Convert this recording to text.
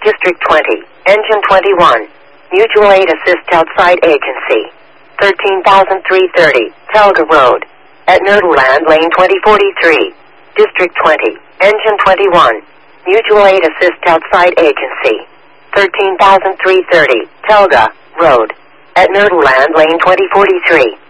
District 20, Engine 21. Mutual Aid Assist Outside Agency. 13,330, Telga Road. At Nerdland Lane 2043. District 20, Engine 21. Mutual Aid Assist Outside Agency. 13,330, Telga Road. At Nerdland Lane 2043.